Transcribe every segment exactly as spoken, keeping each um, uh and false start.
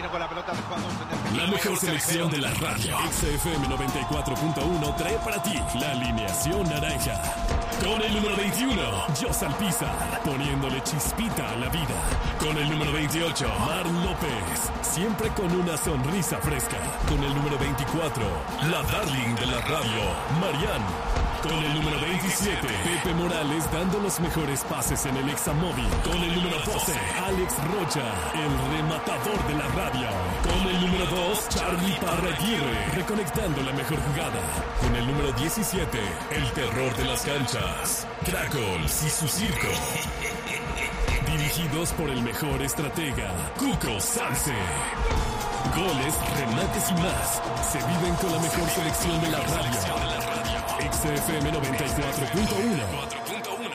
La mejor selección de la radio. X F M noventa y cuatro punto uno trae para ti la alineación naranja. Con el número veintiuno, Jos Alpizar, poniéndole chispita a la vida. Con el número veintiocho, Mar López, siempre con una sonrisa fresca. Con el número veinticuatro, la darling de la radio, Marianne. Con el número veintisiete, Pepe Morales dando los mejores pases en el Examóvil. Con el número doce, Alex Rocha, el rematador de la radio. Con el número dos, Charlie Parraguirre, reconectando la mejor jugada. Con el número diecisiete, el terror de las canchas, Crackles y su circo. Dirigidos por el mejor estratega, Cuco Sanse. Goles, remates y más se viven con la mejor selección de la radio. X F M noventa y cuatro punto uno.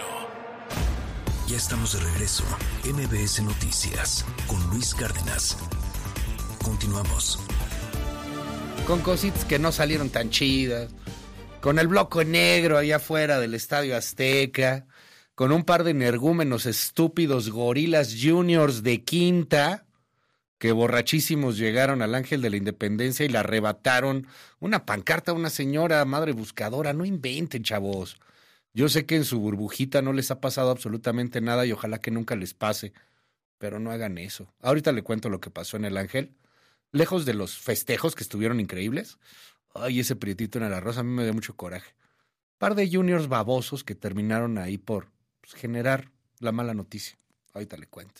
Ya estamos de regreso. M B S Noticias con Luis Cárdenas. Continuamos. Con cositas que no salieron tan chidas. Con el bloque negro allá afuera del Estadio Azteca. Con un par de energúmenos estúpidos gorilas juniors de quinta. Que borrachísimos llegaron al Ángel de la Independencia y le arrebataron una pancarta a una señora madre buscadora. No inventen, chavos. Yo sé que en su burbujita no les ha pasado absolutamente nada y ojalá que nunca les pase, pero no hagan eso. Ahorita le cuento lo que pasó en el Ángel. Lejos de los festejos que estuvieron increíbles, ay, ese prietito en el arroz a mí me dio mucho coraje. Par de juniors babosos que terminaron ahí por pues, generar la mala noticia. Ahorita le cuento.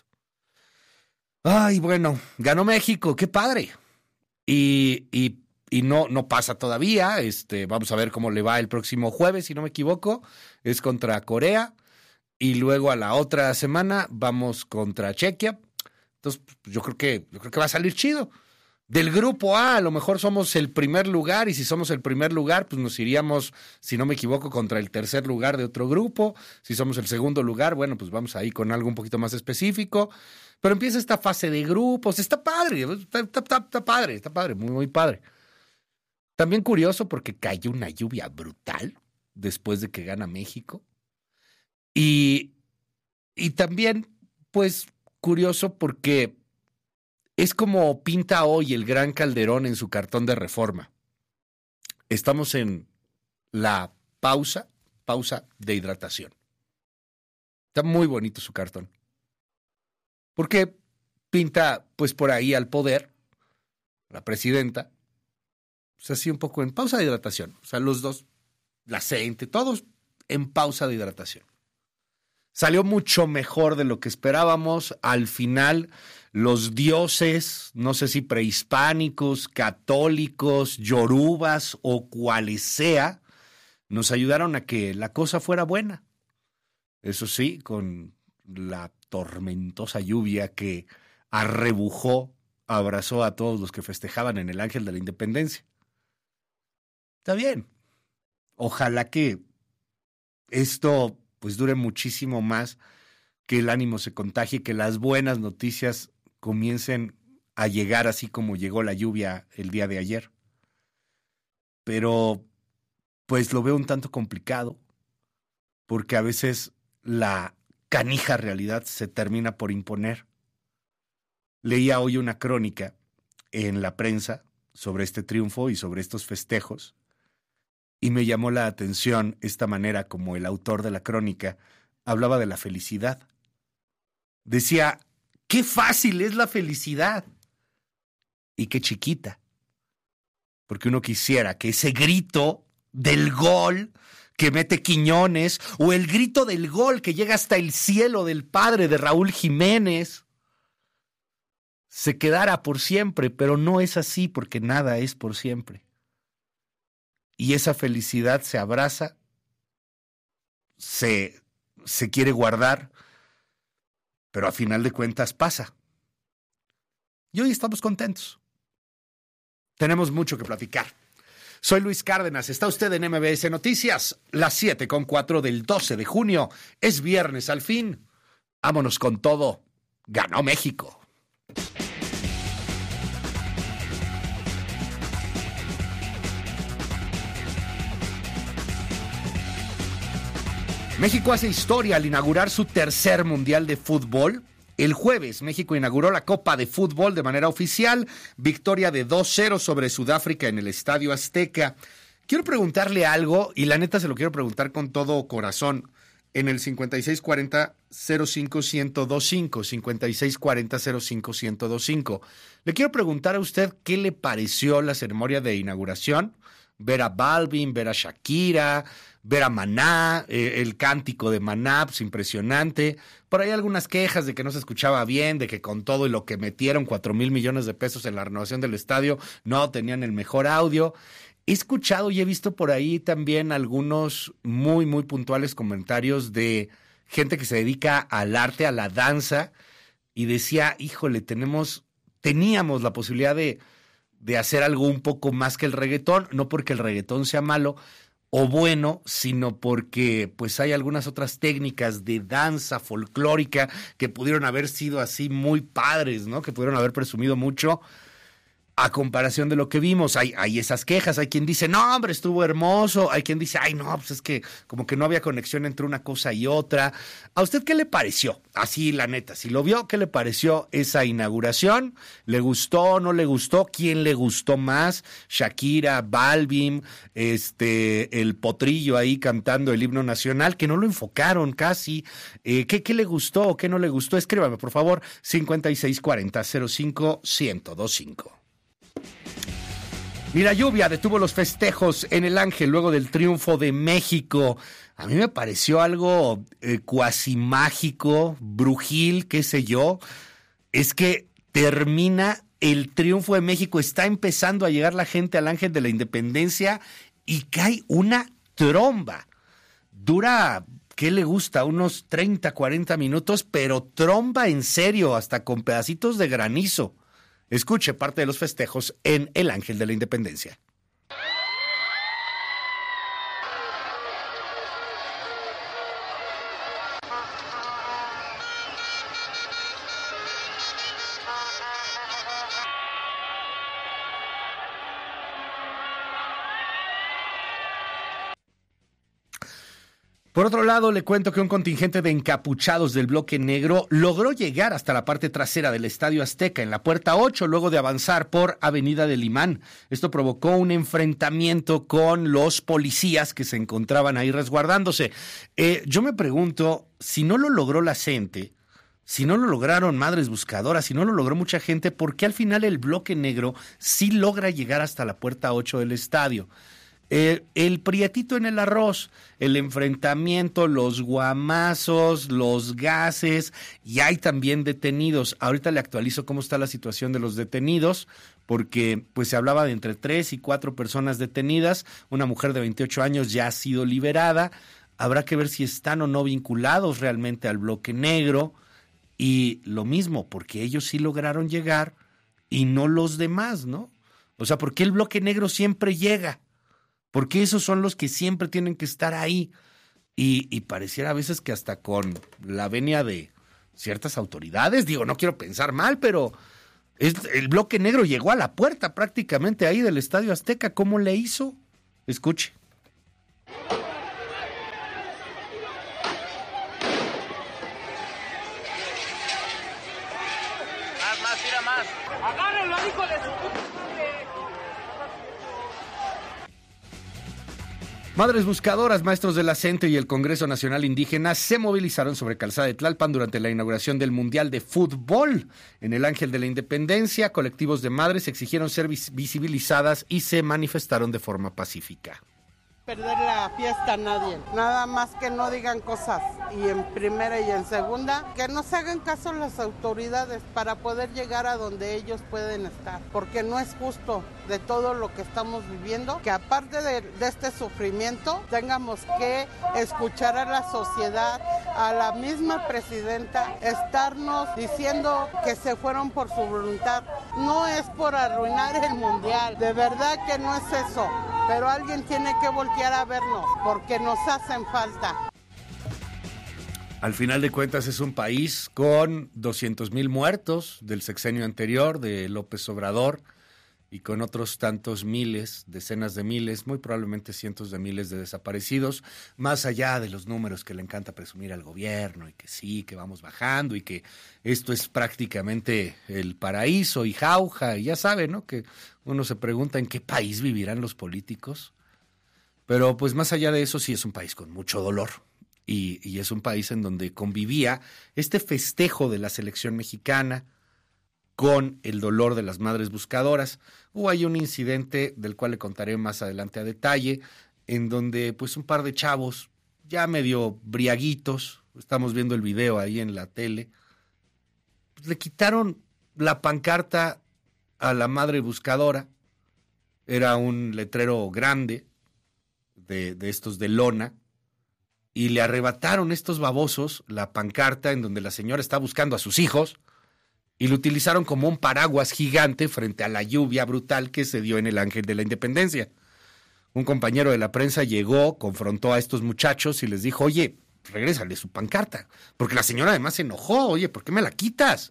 Ay, bueno, ganó México, qué padre. Y, y, y no, no pasa todavía. Este, vamos a ver cómo le va el próximo jueves, si no me equivoco. Es contra Corea. Y luego a la otra semana vamos contra Chequia. Entonces, yo creo que, yo creo que va a salir chido. Del grupo A, a lo mejor somos el primer lugar, y si somos el primer lugar, pues nos iríamos, si no me equivoco, contra el tercer lugar de otro grupo. Si somos el segundo lugar, bueno, pues vamos ahí con algo un poquito más específico. Pero empieza esta fase de grupos, está padre, está, está, está, está padre, está padre, muy, muy padre. También curioso porque cayó una lluvia brutal después de que gana México. Y, y también, pues, curioso porque es como pinta hoy el Gran Calderón en su cartón de Reforma. Estamos en la pausa, pausa de hidratación. Está muy bonito su cartón. Porque pinta, pues, por ahí al poder, la presidenta, pues así un poco en pausa de hidratación. O sea, los dos, la gente, todos en pausa de hidratación. Salió mucho mejor de lo que esperábamos. Al final, los dioses, no sé si prehispánicos, católicos, yorubas o cuales sea, nos ayudaron a que la cosa fuera buena. Eso sí, con la tormentosa lluvia que arrebujó, abrazó a todos los que festejaban en el Ángel de la Independencia. Está bien. Ojalá que esto pues dure muchísimo más, que el ánimo se contagie, que las buenas noticias comiencen a llegar así como llegó la lluvia el día de ayer. Pero pues lo veo un tanto complicado, porque a veces la canija realidad se termina por imponer. Leía hoy una crónica en la prensa sobre este triunfo y sobre estos festejos, y me llamó la atención esta manera como el autor de la crónica hablaba de la felicidad. Decía, qué fácil es la felicidad y qué chiquita. Porque uno quisiera que ese grito del gol que mete Quiñones, o el grito del gol que llega hasta el cielo del padre de Raúl Jiménez, se quedara por siempre, pero no es así, porque nada es por siempre. Y esa felicidad se abraza, se, se quiere guardar, pero a final de cuentas pasa. Y hoy estamos contentos. Tenemos mucho que platicar. Soy Luis Cárdenas, está usted en M B S Noticias, las siete con cuatro del doce de junio. Es viernes al fin. Vámonos con todo. Ganó México. México hace historia al inaugurar su tercer mundial de fútbol El jueves, México inauguró la Copa de Fútbol de manera oficial, victoria de dos cero sobre Sudáfrica en el Estadio Azteca. Quiero preguntarle algo, y la neta se lo quiero preguntar con todo corazón, en el cincuenta y seis cuarenta cero cinco uno cero cinco, cincuenta y seis cuarenta cero cinco uno cero cinco. Le quiero preguntar a usted qué le pareció la ceremonia de inauguración, ver a Balvin, ver a Shakira, ver a Maná, eh, el cántico de Maná, pues impresionante. Por ahí algunas quejas de que no se escuchaba bien, de que con todo y lo que metieron cuatro mil millones de pesos en la renovación del estadio, no tenían el mejor audio. He escuchado y he visto por ahí también algunos muy, muy puntuales comentarios de gente que se dedica al arte, a la danza, y decía, híjole, tenemos, teníamos la posibilidad de, de hacer algo un poco más que el reggaetón, no porque el reggaetón sea malo o bueno, sino porque pues hay algunas otras técnicas de danza folclórica que pudieron haber sido así muy padres, ¿no? Que pudieron haber presumido mucho a comparación de lo que vimos. Hay, hay esas quejas, hay quien dice, no, hombre, estuvo hermoso, hay quien dice, ay, no, pues es que como que no había conexión entre una cosa y otra. ¿A usted qué le pareció? Así, la neta, si lo vio, ¿qué le pareció esa inauguración? ¿Le gustó, no le gustó? ¿Quién le gustó más? Shakira, Balvin, este, el Potrillo ahí cantando el himno nacional, que no lo enfocaron casi. Eh, ¿qué, ¿Qué le gustó o qué no le gustó? Escríbame, por favor, cincuenta y seis cuarenta cero cinco uno cero cinco. Ni la lluvia detuvo los festejos en el Ángel luego del triunfo de México. A mí me pareció algo eh, cuasi mágico, brujil, qué sé yo. Es que termina el triunfo de México, está empezando a llegar la gente al Ángel de la Independencia y cae una tromba. Dura, ¿qué le gusta? Unos treinta, cuarenta minutos, pero tromba en serio, hasta con pedacitos de granizo. Escuche parte de los festejos en el Ángel de la Independencia. Por otro lado, le cuento que un contingente de encapuchados del Bloque Negro logró llegar hasta la parte trasera del Estadio Azteca, en la puerta ocho, luego de avanzar por Avenida del Imán. Esto provocó un enfrentamiento con los policías que se encontraban ahí resguardándose. Eh, yo me pregunto, si no lo logró la gente, si no lo lograron Madres Buscadoras, si no lo logró mucha gente, ¿por qué al final el Bloque Negro sí logra llegar hasta la puerta ocho del estadio? Eh, el prietito en el arroz, el enfrentamiento, los guamazos, los gases, y hay también detenidos. Ahorita le actualizo cómo está la situación de los detenidos, porque pues se hablaba de entre tres y cuatro personas detenidas. Una mujer de veintiocho años ya ha sido liberada. Habrá que ver si están o no vinculados realmente al Bloque Negro. Y lo mismo, porque ellos sí lograron llegar y no los demás, ¿no? O sea, ¿por qué el Bloque Negro siempre llega? Porque esos son los que siempre tienen que estar ahí. Y, y pareciera a veces que hasta con la venia de ciertas autoridades, digo, no quiero pensar mal, pero es, el Bloque Negro llegó a la puerta prácticamente ahí del Estadio Azteca. ¿Cómo le hizo? Escuche. Más, más, tira más. Agárrenlo, hijo de su puta madre. Madres Buscadoras, maestros de la CENTE y el Congreso Nacional Indígena se movilizaron sobre Calzada de Tlalpan durante la inauguración del Mundial de Fútbol. En el Ángel de la Independencia, colectivos de madres exigieron ser visibilizadas y se manifestaron de forma pacífica. Perder la fiesta a nadie, nada más que no digan cosas, y en primera y en segunda, que no se hagan caso las autoridades para poder llegar a donde ellos pueden estar, porque no es justo de todo lo que estamos viviendo, que aparte de, de este sufrimiento, tengamos que escuchar a la sociedad, a la misma presidenta, estarnos diciendo que se fueron por su voluntad. No es por arruinar el mundial, de verdad que no es eso, pero alguien tiene que voltear a vernos, porque nos hacen falta. Al final de cuentas es un país con doscientos mil muertos del sexenio anterior de López Obrador, y con otros tantos miles, decenas de miles, muy probablemente cientos de miles de desaparecidos, más allá de los números que le encanta presumir al gobierno y que sí, que vamos bajando y que esto es prácticamente el paraíso y jauja, y ya sabe, ¿no? Que uno se pregunta en qué país vivirán los políticos, pero pues más allá de eso sí es un país con mucho dolor y, y es un país en donde convivía este festejo de la selección mexicana con el dolor de las madres buscadoras. Hubo ahí un incidente del cual le contaré más adelante a detalle, en donde pues un par de chavos, ya medio briaguitos, estamos viendo el video ahí en la tele, pues le quitaron la pancarta a la madre buscadora. Era un letrero grande de, de estos de lona, y le arrebataron estos babosos la pancarta en donde la señora está buscando a sus hijos, y lo utilizaron como un paraguas gigante frente a la lluvia brutal que se dio en el Ángel de la Independencia. Un compañero de la prensa llegó, confrontó a estos muchachos y les dijo, oye, regrésale su pancarta, porque la señora además se enojó, oye, ¿por qué me la quitas?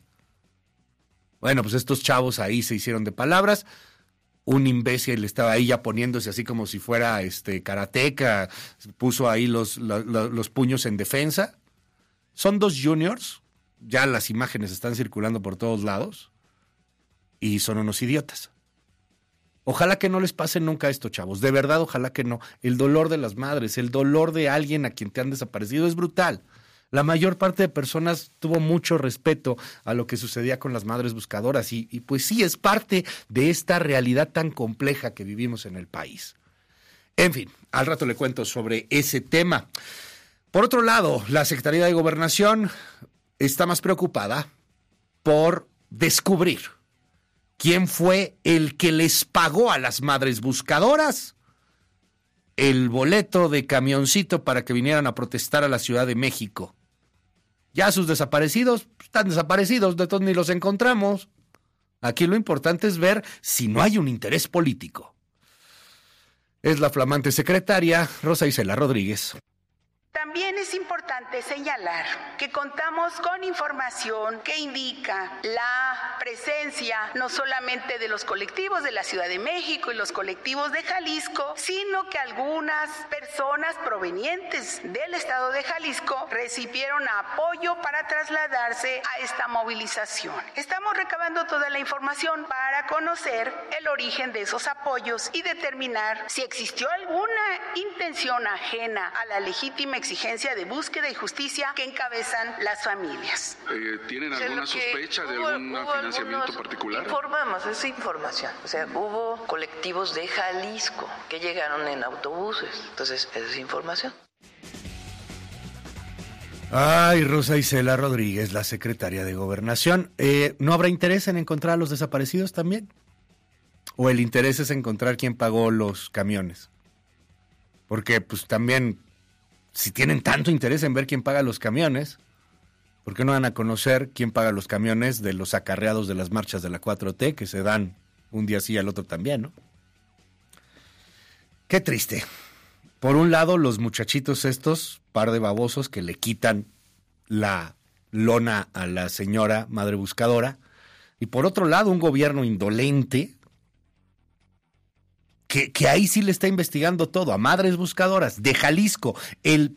Bueno, pues estos chavos ahí se hicieron de palabras. Un imbécil estaba ahí ya poniéndose así como si fuera este karateca, puso ahí los, los, los puños en defensa. Son dos juniors, ya las imágenes están circulando por todos lados, y son unos idiotas. Ojalá que no les pase nunca esto, chavos, de verdad, ojalá que no. El dolor de las madres, el dolor de alguien a quien te han desaparecido es brutal. La mayor parte de personas tuvo mucho respeto a lo que sucedía con las madres buscadoras, y, y pues sí, es parte de esta realidad tan compleja que vivimos en el país. En fin, al rato le cuento sobre ese tema. Por otro lado, la Secretaría de Gobernación está más preocupada por descubrir quién fue el que les pagó a las madres buscadoras el boleto de camioncito para que vinieran a protestar a la Ciudad de México. Ya sus desaparecidos están desaparecidos, de todos ni los encontramos. Aquí lo importante es ver si no hay un interés político. Es la flamante secretaria Rosa Isela Rodríguez. También es importante señalar que contamos con información que indica la presencia no solamente de los colectivos de la Ciudad de México y los colectivos de Jalisco, sino que algunas personas provenientes del estado de Jalisco recibieron apoyo para trasladarse a esta movilización. Estamos recabando toda la información para conocer el origen de esos apoyos y determinar si existió alguna intención ajena a la legítima exigencia de búsqueda y justicia que encabezan las familias. Eh, ¿Tienen alguna sospecha de algún financiamiento particular? Informamos, es información. O sea, hubo colectivos de Jalisco que llegaron en autobuses. Entonces, esa es información. Ay, Rosa Isela Rodríguez, la secretaria de Gobernación. Eh, ¿No habrá interés en encontrar a los desaparecidos también? ¿O el interés es encontrar quién pagó los camiones? Porque, pues, también, si tienen tanto interés en ver quién paga los camiones, ¿por qué no van a conocer quién paga los camiones de los acarreados de las marchas de la cuatro T que se dan un día sí y al otro también, ¿no? Qué triste. Por un lado, los muchachitos estos, par de babosos que le quitan la lona a la señora madre buscadora, y por otro lado, un gobierno indolente que, que ahí sí le está investigando todo a madres buscadoras de Jalisco, el